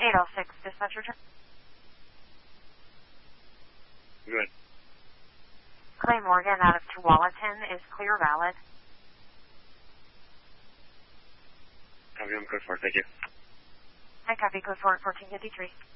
806 dispatcher. Good. Clay Morgan out of Tualatin is clear valid. Copy, I'm code 4, thank you. I copy code 4 at 1453.